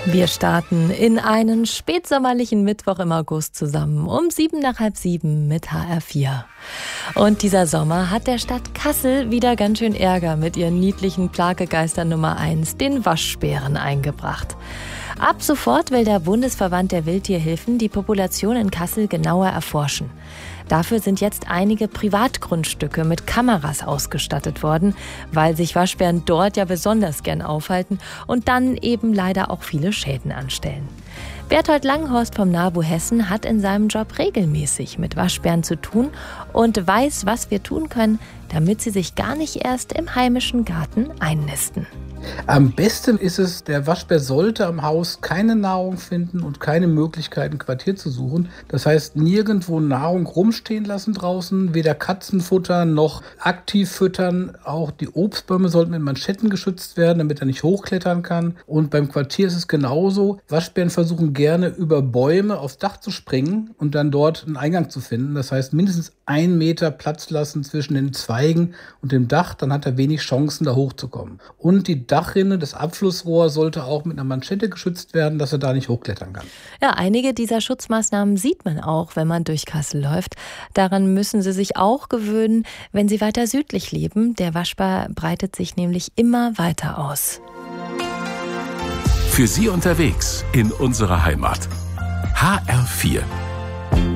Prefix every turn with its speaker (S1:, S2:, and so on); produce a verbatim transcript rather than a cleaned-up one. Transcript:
S1: Wir starten in einen spätsommerlichen Mittwoch im August zusammen um sieben nach halb sieben mit H R vier. Und dieser Sommer hat der Stadt Kassel wieder ganz schön Ärger mit ihren niedlichen Plagegeistern Nummer eins, den Waschbären, eingebracht. Ab sofort will der Bundesverband der Wildtierhilfen die Population in Kassel genauer erforschen. Dafür sind jetzt einige Privatgrundstücke mit Kameras ausgestattet worden, weil sich Waschbären dort ja besonders gern aufhalten und dann eben leider auch viele Schäden anstellen. Berthold Langhorst vom NABU Hessen hat in seinem Job regelmäßig mit Waschbären zu tun und weiß, was wir tun können, damit sie sich gar nicht erst im heimischen Garten einnisten.
S2: Am besten ist es, der Waschbär sollte am Haus keine Nahrung finden und keine Möglichkeit, ein Quartier zu suchen. Das heißt, nirgendwo Nahrung rumstehen lassen draußen, weder Katzen futtern noch aktiv füttern. Auch die Obstbäume sollten mit Manschetten geschützt werden, damit er nicht hochklettern kann. Und beim Quartier ist es genauso. Waschbären versuchen gerne über Bäume aufs Dach zu springen und dann dort einen Eingang zu finden. Das heißt, mindestens ein Meter Platz lassen zwischen den Zweigen und dem Dach, dann hat er wenig Chancen, da hochzukommen. Und die Dachrinne, das Abflussrohr sollte auch mit einer Manschette geschützt werden, dass er da nicht hochklettern kann.
S1: Ja, einige dieser Schutzmaßnahmen sieht man auch, wenn man durch Kassel läuft. Daran müssen Sie sich auch gewöhnen, wenn Sie weiter südlich leben. Der Waschbär breitet sich nämlich immer weiter aus.
S3: Für Sie unterwegs in unserer Heimat. H R vier.